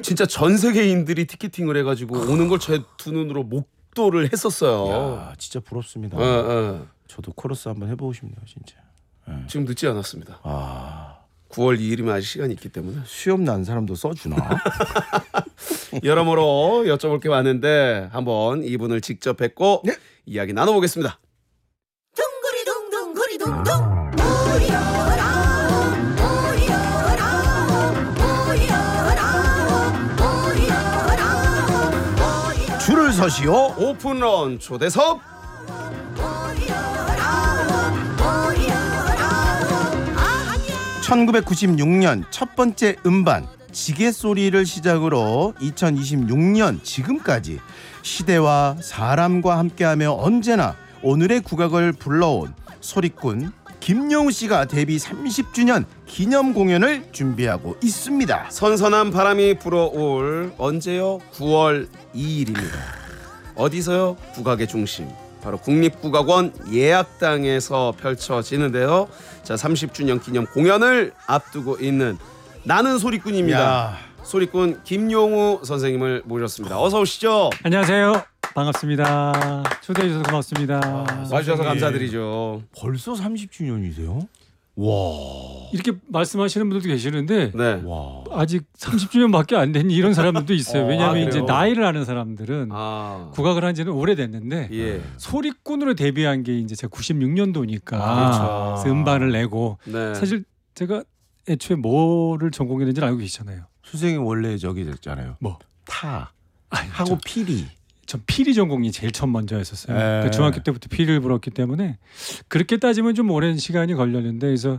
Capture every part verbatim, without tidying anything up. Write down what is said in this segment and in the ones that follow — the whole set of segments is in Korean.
진짜 전 세계인들이 티켓팅을 해가지고 오는 걸 제 두 눈으로 목도를 했었어요. 야, 진짜 부럽습니다. 어, 어. 저도 코러스 한번 해보고 싶네요, 진짜. 네. 지금 늦지 않았습니다. 아, 구월 이일이면 아직 시간이 있기 때문에. 수염 난 사람도 써주나? 여러모로 여쭤볼 게 많은데 한번 이분을 직접 뵙고 네. 이야기 나눠보겠습니다. 둥그리둥둥그리둥둥 모여라 모여라 모여라 모여라 모여라 줄을 서시오. 오픈런 초대석. 천구백구십육 년 첫 번째 음반 지게 소리를 시작으로 이천이십육 년 지금까지 시대와 사람과 함께하며 언제나 오늘의 국악을 불러온 소리꾼 김용우 씨가 데뷔 삼십 주년 기념 공연을 준비하고 있습니다. 선선한 바람이 불어올 언제요? 구월 이일입니다. 어디서요? 국악의 중심 바로 국립국악원 예약당에서 펼쳐지는데요. 자, 삼십 주년 기념 공연을 앞두고 있는 나는 소리꾼입니다. 야. 소리꾼 김용우 선생님을 모셨습니다. 어서 오시죠. 안녕하세요. 반갑습니다. 초대해 주셔서 고맙습니다. 와주셔서 감사드리죠. 벌써 삼십 주년이세요? 와. 이렇게 말씀하시는 분들도 계시는데 네. 와. 아직 삼십 주년밖에 안 된 이런 사람들도 있어요. 어, 왜냐하면 아, 이제 그래요? 나이를 아는 사람들은 아, 국악을 한 지는 오래됐는데 예. 소리꾼으로 데뷔한 게 이제 제가 구십육 년도니까 아, 그렇죠. 음반을 내고 네. 사실 제가 애초에 뭐를 전공했는지 알고 계시잖아요. 선생님 원래 저기 됐잖아요. 뭐? 타 아니, 하고 저, 피리. 전 피리 전공이 제일 처음 먼저 했었어요. 에. 그러니까 중학교 때부터 피리를 불었기 때문에 그렇게 따지면 좀 오랜 시간이 걸렸는데 그래서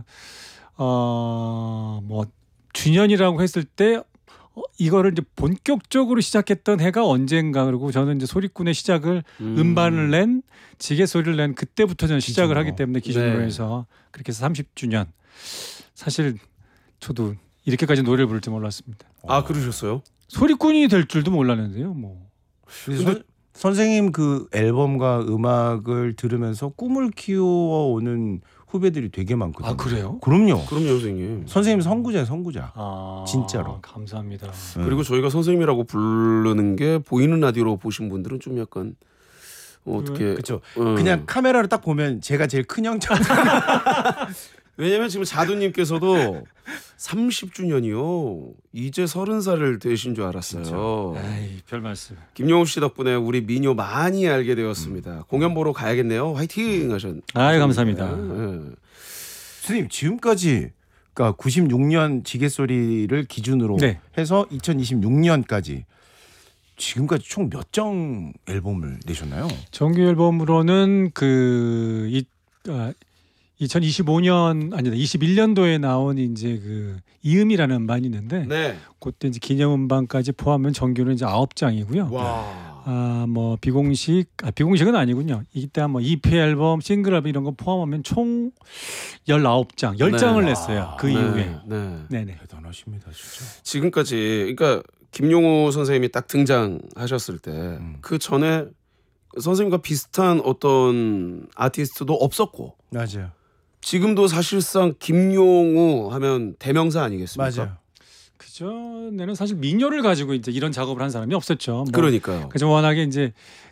어, 뭐 주년이라고 했을 때 어, 이거를 이제 본격적으로 시작했던 해가 언젠가 그리고 저는 이제 소리꾼의 시작을 음. 음반을 낸 지게 소리를 낸 그때부터 저는 시작을 기준으로. 하기 때문에 기준으로 네. 해서 그렇게 해서 삼십 주년 사실 저도 이렇게까지 노래를 부를 줄 몰랐습니다. 아, 그러셨어요? 소리꾼이 될 줄도 몰랐는데요. 뭐 근데 선생님 그 앨범과 음악을 들으면서 꿈을 키워오는 후배들이 되게 많거든요. 아, 그래요? 그럼요. 그럼요, 선생님. 선생님 선구자예요, 선구자. 아, 진짜로. 감사합니다. 네. 그리고 저희가 선생님이라고 부르는 게 보이는 라디오로 보신 분들은 좀 약간 어, 어떻게 그렇죠. 음. 그냥 카메라로 딱 보면 제가 제일 큰 형처럼. 왜냐면 지금 자두님께서도 삼십 주년이요. 이제 서른 살을 되신 줄 알았어요. 에이, 별 말씀. 김용우 씨 덕분에 우리 미녀 많이 알게 되었습니다. 공연 보러 가야겠네요. 화이팅 하셨. 아이, 감사합니다. 네. 선생님 지금까지 그러니까 구십육 년 지게 소리를 기준으로 네. 해서 이천이십육 년까지 지금까지 총 몇 장 앨범을 내셨나요? 정규 앨범으로는 그 이, 아, 이천이십오 년 아니다 이십일 년도에 나온 이제 그 이음이라는 음반이 있는데 네. 그때 이제 기념 음반까지 포함하면 정규는 이제 아홉 장이고요. 와. 아, 뭐 비공식 아 비공식은 아니군요. 이때 뭐 이피 앨범, 싱글 앨범 이런 거 포함하면 총 열아홉 장, 열 장을 네. 냈어요. 그 네. 이후에. 네. 네네. 대단하십니다, 진짜. 지금까지 그러니까 김용우 선생님이 딱 등장하셨을 때 그 전에 선생님과 비슷한 어떤 아티스트도 없었고 맞아요. 지금도 사실상 김용우 하면 대명사 아니겠습니까? 맞아요. 그 전에는 사실 민요를 가지고 이제 이런 작업을 한 사람이 없었죠. 뭐 그러니까요. 그래서 워낙에 이제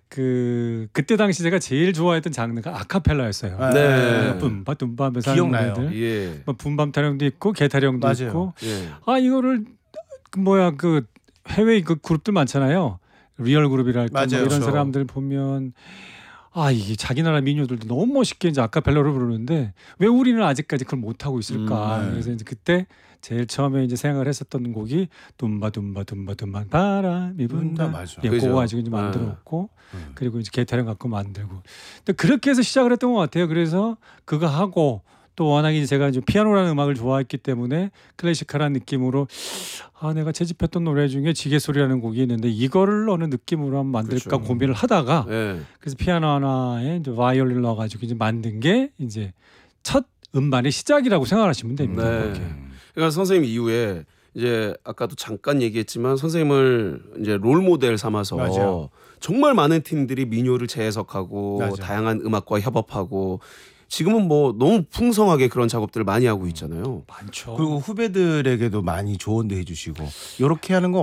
그 그때 당시 제가 제일 좋아했던 장르가 아카펠라였어요. 네. 뿜바 dum바 하면서 기억나요. 하는 노래들. 예. 뭐 분밤 타령도 있고 개 타령도 맞아요. 있고. 예. 아 이거를 그 뭐야 그 해외 그 그룹들 많잖아요. 리얼 그룹이랄까 뭐 맞아요. 이런 그렇죠. 사람들 보면 아 이게 자기 나라 민요들도 너무 멋있게 이제 아카펠라로 부르는데 왜 우리는 아직까지 그걸 못 하고 있을까? 음, 네. 그래서 이제 그때 제일 처음에 이제 생각을 했었던 곡이 둠바 둠바 둠바 둠바 바람이 분다. 맞아. 예, 그죠. 그거 가지고 이제 네. 만들었고 음. 그리고 이제 개타령 갖고 만들고. 근데 그렇게 해서 시작을 했던 것 같아요. 그래서 그거 하고 또 워낙에 이제 제가 이제 피아노라는 음악을 좋아했기 때문에 클래시컬한 느낌으로 아 내가 채집했던 노래 중에 지게 소리라는 곡이 있는데 이거를 어느 느낌으로 한번 만들까 그렇죠. 고민을 하다가 예. 그래서 피아노 하나에 이제 바이올린을 넣어가지고 이제 만든 게 이제 첫 음반의 시작이라고 생각하시면 됩니다. 네. 그렇게. 그러니까 선생님 이후에 이제 아까도 잠깐 얘기했지만 선생님을 이제 롤 모델 삼아서 맞아요. 정말 많은 팀들이 민요를 재해석하고 맞아요. 다양한 음악과 협업하고 지금은 뭐 너무 풍성하게 그런 작업들을 많이 하고 있잖아요. 많죠. 그리고 후배들에게도 많이 조언도 해주시고 이렇게 하는 거